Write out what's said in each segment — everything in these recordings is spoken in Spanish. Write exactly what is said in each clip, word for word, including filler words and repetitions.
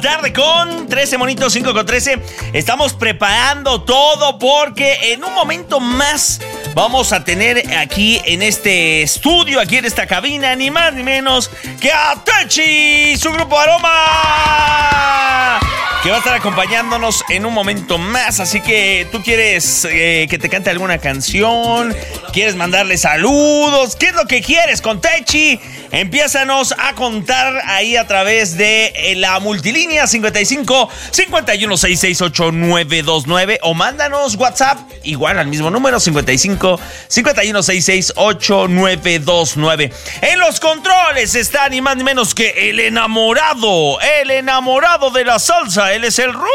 tarde con trece monitos, cinco con trece. Estamos preparando todo porque en un momento más vamos a tener aquí en este estudio, aquí en esta cabina, ni más ni menos que a Techi, su grupo Aroma, que va a estar acompañándonos en un momento más. Así que tú quieres eh, que te cante alguna canción, quieres mandarle saludos, ¿qué es lo que quieres con Techi? Empiézanos a contar ahí a través de eh, la multilínea cincuenta y cinco, cincuenta y uno, sesenta y seis, ochenta y nueve veintinueve o mándanos WhatsApp igual al mismo número cincuenta y cinco, cincuenta y uno, sesenta y seis, ochenta y nueve veintinueve. En los controles está ni más ni menos que el enamorado, el enamorado de la salsa. Él es el Rubén.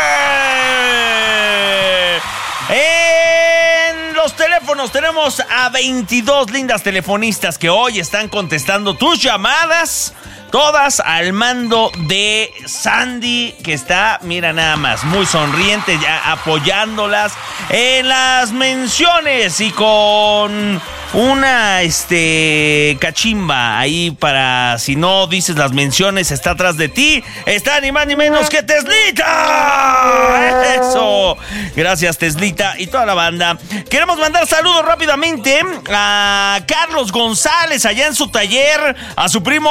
En los teléfonos tenemos a veintidós lindas telefonistas que hoy están contestando tus llamadas. Todas al mando de Sandy, que está, mira nada más, muy sonriente, ya apoyándolas en las menciones y con una este cachimba ahí para si no dices las menciones, está atrás de ti, está ni más ni menos que Teslita. Eso, gracias Teslita y toda la banda. Queremos mandar saludos rápidamente a Carlos González allá en su taller, a su primo